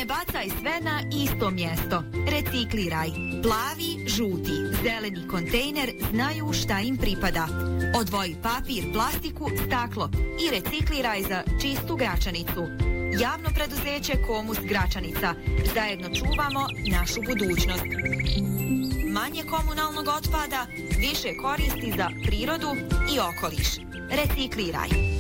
Ne bacaj sve na isto mjesto. Recikliraj. Plavi, žuti, zeleni kontejner znaju šta im pripada. Odvoji papir, plastiku, staklo i recikliraj za čistu Gračanicu. Javno preduzeće Komus Gračanica. Zajedno čuvamo našu budućnost. Manje komunalnog otpada, više koristi za prirodu i okoliš. Recikliraj.